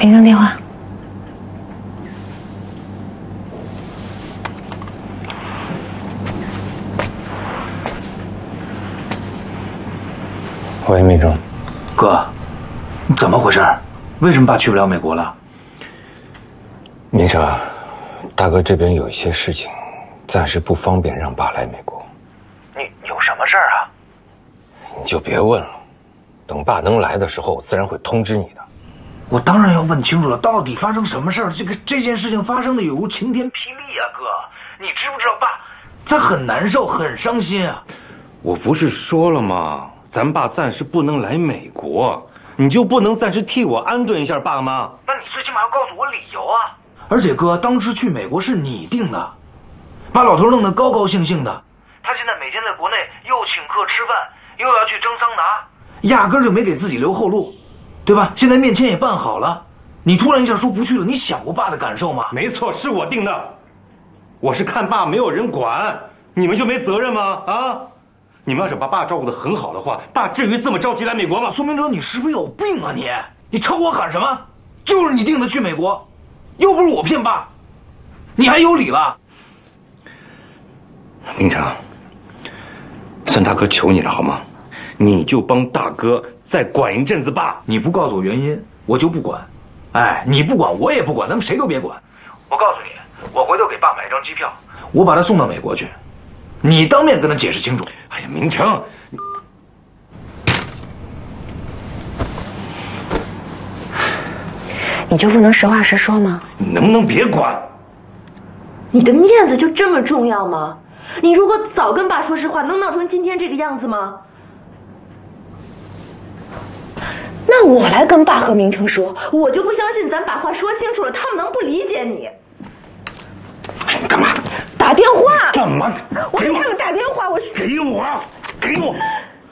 明成电话。 喂，明成。 哥，你怎么回事？为什么爸去不了美国了？ 明成，大哥这边有一些事情，暂时不方便让爸来美国。 你有什么事儿啊？ 你就别问了，等爸能来的时候，我自然会通知你的。 我当然要问清楚了，到底发生什么事儿？这件事情发生的有如晴天霹雳啊，哥，你知不知道爸他很难受，很伤心啊。 我不是说了吗？咱爸暂时不能来美国，你就不能暂时替我安顿一下爸妈？ 那你最起码要告诉我理由啊！而且哥，当时去美国是你定的，把老头弄得高高兴兴的。他现在每天在国内又请客吃饭，又要去蒸桑拿，压根儿就没给自己留后路，对吧？现在面签也办好了，你突然一下说不去了，你想过爸的感受吗？ 没错，是我定的。我是看爸没有人管，你们就没责任吗？啊！你们要是把爸照顾得很好的话，爸至于这么着急来美国吗？ 苏明哲，你是不是有病啊你？你朝我喊什么？就是你定的去美国，又不是我骗爸，你还有理了？ 明成，算大哥求你了好吗？你就帮大哥再管一阵子爸。 你不告诉我原因，我就不管。哎，你不管，我也不管，咱们谁都别管。我告诉你，我回头给爸买一张机票，我把他送到美国去，你当面跟他解释清楚。 哎呀，明成， 你就不能实话实说吗？ 你能不能别管？ 你的面子就这么重要吗？你如果早跟爸说实话，能闹成今天这个样子吗？那我来跟爸和明成说，我就不相信咱把话说清楚了，他们能不理解你？ 你干嘛？ 打电话？ 干嘛？ 我给他们打电话，我是给我，给我！